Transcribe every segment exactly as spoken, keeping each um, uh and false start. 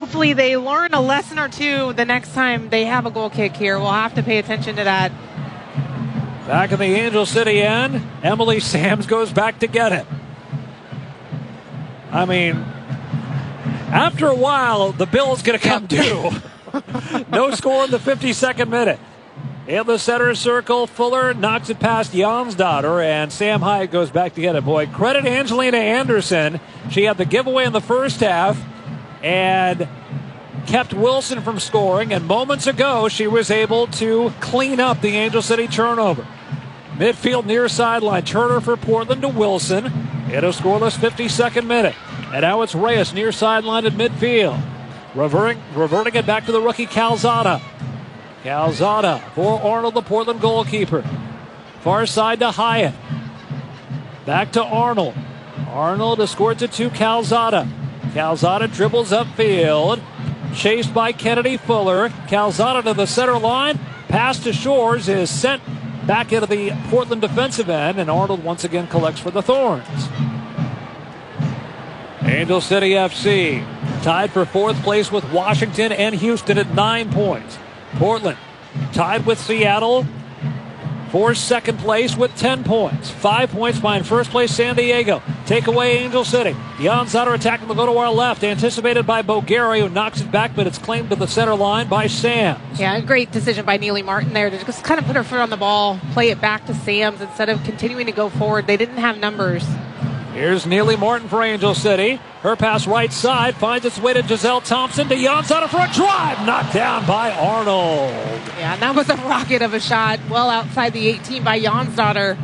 hopefully they learn a lesson or two the next time they have a goal kick here. We'll have to pay attention to that. Back in the Angel City end, Emily Sams goes back to get it. I mean, after a while, the bill is going to come due. No score in the fifty-second minute. In the center circle, Fuller knocks it past Jonsdottir, and Sam Hyatt goes back to get it. Boy, credit Angelina Anderson. She had the giveaway in the first half and kept Wilson from scoring, and moments ago she was able to clean up the Angel City turnover. Midfield near sideline, Turner for Portland to Wilson in a scoreless fifty-second minute. And now it's Reyes near sideline at midfield. Reverting, reverting it back to the rookie Calzada. Calzada for Arnold, the Portland goalkeeper. Far side to Hyatt. Back to Arnold. Arnold escorts it to Calzada. Calzada dribbles upfield. Chased by Kennedy Fuller. Calzada to the center line. Pass to Shores is sent back into the Portland defensive end, and Arnold once again collects for the Thorns. Angel City F C tied for fourth place with Washington and Houston at nine points. Portland tied with Seattle for second place with ten points. Five points behind first place San Diego. Take away Angel City. Jonsdottir attacking the go to our left. Anticipated by Bogueri, who knocks it back, but it's claimed to the center line by Sams. Yeah, a great decision by Neely Martin there to just kind of put her foot on the ball, play it back to Sams instead of continuing to go forward. They didn't have numbers. Here's Neely Martin for Angel City. Her pass right side finds its way to Giselle Thompson to Jonsdottir for a drive. Knocked down by Arnold. Yeah, and that was a rocket of a shot well outside the eighteen by Jonsdottir.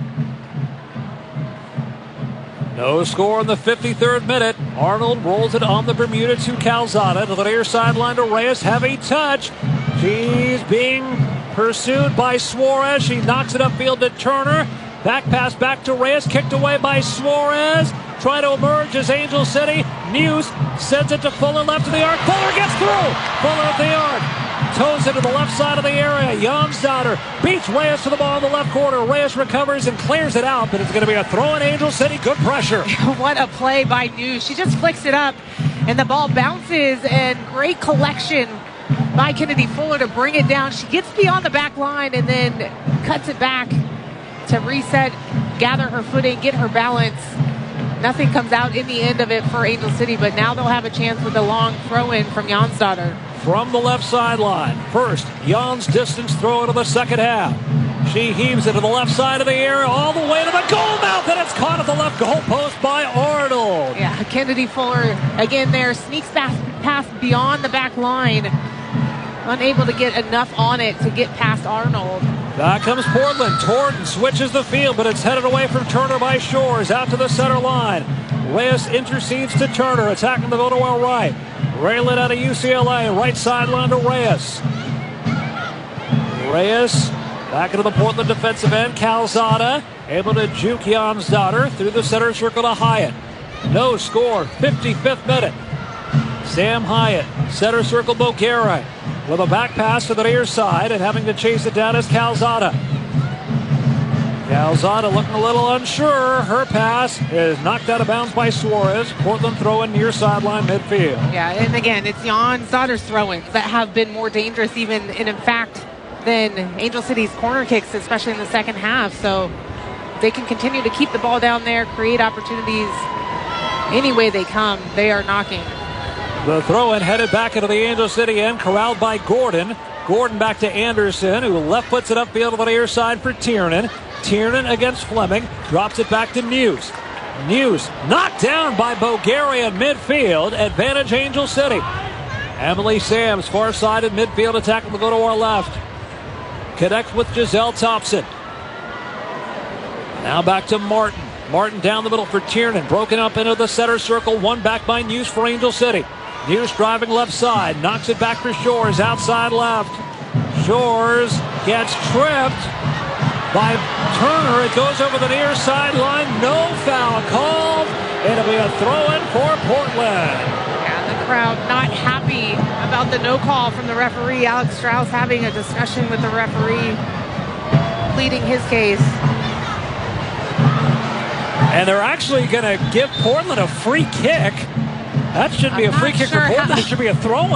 No score in the fifty-third minute. Arnold rolls it on the Bermuda to Calzada to the near sideline to Reyes. Heavy touch. She's being pursued by Suarez. She knocks it upfield to Turner. Back pass back to Reyes, kicked away by Suarez. Trying to emerge as Angel City. Muse sends it to Fuller, left of the arc. Fuller gets through. Fuller at the arc. Toes it to the left side of the area. Jonsdottir beats Reyes to the ball in the left corner. Reyes recovers and clears it out, but it's going to be a throw in Angel City. Good pressure. What a play by Muse. She just flicks it up, and the ball bounces, and great collection by Kennedy Fuller to bring it down. She gets beyond the back line and then cuts it back to reset, gather her footing, get her balance. Nothing comes out in the end of it for Angel City, but now they'll have a chance with a long throw-in from Jonsdottir. From the left sideline. First, Jan's distance throw into the second half. She heaves it to the left side of the area, all the way to the goal mouth, and it's caught at the left goal post by Arnold. Yeah, Kennedy Fuller, again there, sneaks past, past beyond the back line. Unable to get enough on it to get past Arnold. Back comes Portland. Torton switches the field, but it's headed away from Turner by Shores. Out to the center line. Reyes intercedes to Turner, attacking the go to our right. Raylan out of U C L A, right sideline to Reyes. Reyes back into the Portland defensive end. Calzada able to juke Jonsdottir through the center circle to Hyatt. No score, fifty-fifth minute. Sam Hyatt, center circle Bogueri, with a back pass to the near side, and having to chase it down is Calzada. Calzada looking a little unsure. Her pass is knocked out of bounds by Suarez. Portland throwing near sideline midfield. Yeah, and again, it's Jonsdottir's throw-ins that have been more dangerous even, and in fact, than Angel City's corner kicks, especially in the second half. So they can continue to keep the ball down there, create opportunities any way they come. They are knocking. The throw-in headed back into the Angel City end, corralled by Gordon. Gordon back to Anderson, who left foots it upfield to the near side for Tiernan. Tiernan against Fleming, drops it back to Muse. Muse knocked down by Bogueri in midfield. Advantage Angel City. Emily Sams, far side at midfield, attacking the go to our left. Connects with Giselle Thompson. Now back to Martin. Martin down the middle for Tiernan, broken up into the center circle. One back by Muse for Angel City. Muse driving left side, knocks it back for Shores, outside left. Shores gets tripped by Turner. It goes over the near sideline. No foul called. It'll be a throw-in for Portland. Yeah, the crowd not happy about the no call from the referee. Alex Strauss having a discussion with the referee, pleading his case. And they're actually going to give Portland a free kick. That shouldn't be I'm a free not kick sure for Portland. how- It should be a throw-in.